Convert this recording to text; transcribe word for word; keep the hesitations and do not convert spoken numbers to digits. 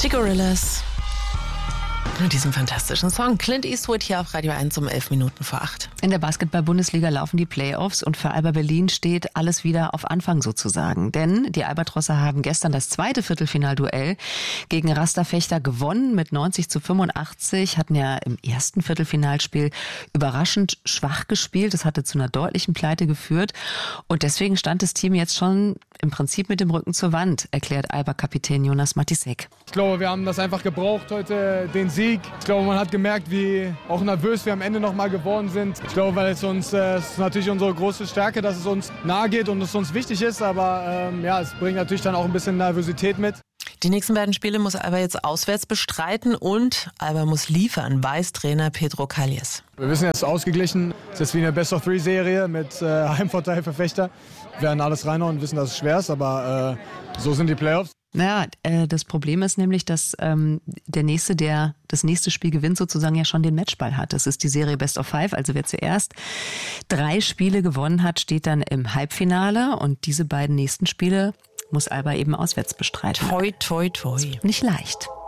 Die Gorillaz. Mit diesem fantastischen Song. Clint Eastwood hier auf Radio eins um elf Minuten vor acht. In der Basketball-Bundesliga laufen die Playoffs und für Alba Berlin steht alles wieder auf Anfang sozusagen. Denn die Albatrosser haben gestern das zweite Viertelfinalduell gegen Rasterfechter gewonnen mit neunzig zu fünfundachtzig. Hatten ja im ersten Viertelfinalspiel überraschend schwach gespielt. Das hatte zu einer deutlichen Pleite geführt. Und deswegen stand das Team jetzt schon im Prinzip mit dem Rücken zur Wand, erklärt Alba-Kapitän Jonas Matisek. Ich glaube, wir haben das einfach gebraucht heute, den Sieg. Ich glaube, man hat gemerkt, wie auch nervös wir am Ende noch mal geworden sind. Ich glaube, weil es uns, äh, es ist natürlich unsere große Stärke, dass es uns nahe geht und es uns wichtig ist. Aber ähm, ja, es bringt natürlich dann auch ein bisschen Nervosität mit. Die nächsten beiden Spiele muss Alba jetzt auswärts bestreiten und Alba muss liefern, weiß Trainer Pedro Calles. Wir wissen jetzt ausgeglichen, es ist wie eine Best-of-Three-Serie mit äh, Heimvorteil für Fechter. Wir werden alles reinhauen und wissen, dass es schwer ist, aber äh, so sind die Playoffs. Naja, äh, das Problem ist nämlich, dass ähm, der Nächste, der das nächste Spiel gewinnt, sozusagen ja schon den Matchball hat. Das ist die Serie Best of Five. Also wer zuerst drei Spiele gewonnen hat, steht dann im Halbfinale. Und diese beiden nächsten Spiele muss Alba eben auswärts bestreiten. Toi, toi, toi. Nicht leicht.